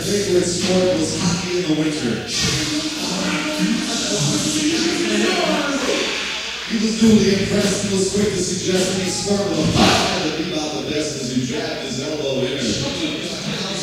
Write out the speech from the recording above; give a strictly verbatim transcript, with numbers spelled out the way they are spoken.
favorite sport was hockey in the winter. He was duly impressed and was quick to suggest any sport with a five to be about the best as he jabbed his elbow in her.